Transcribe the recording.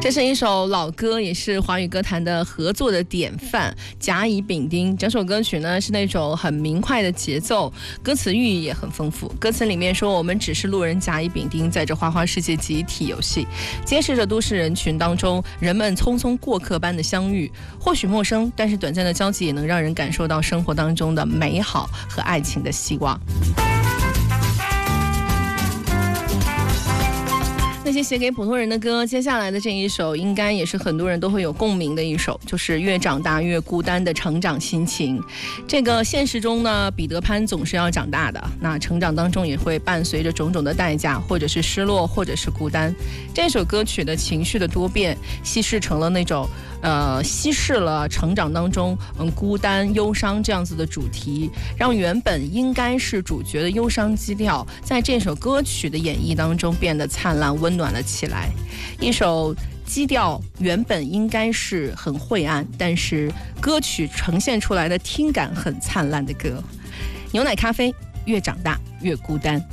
这是一首老歌，也是华语歌坛的合作的典范，甲乙丙丁。整首歌曲呢是那种很明快的节奏，歌词寓意也很丰富。歌词里面说，我们只是路人甲乙丙丁，在这花花世界集体游戏，揭示着都市人群当中人们匆匆过客般的相遇。或许陌生，但是短暂的交集也能让人感受到生活当中的美好和爱情的希望。那些写给普通人的歌，接下来的这一首应该也是很多人都会有共鸣的一首，就是越长大越孤单的成长心情。这个现实中呢，彼得潘总是要长大的，那成长当中也会伴随着种种的代价，或者是失落，或者是孤单。这首歌曲的情绪的多变，稀释成了那种稀释了成长当中孤单忧伤这样子的主题，让原本应该是主角的忧伤基调，在这首歌曲的演绎当中变得灿烂温暖了起来。一首基调原本应该是很晦暗，但是歌曲呈现出来的听感很灿烂的歌。牛奶咖啡，越长大越孤单。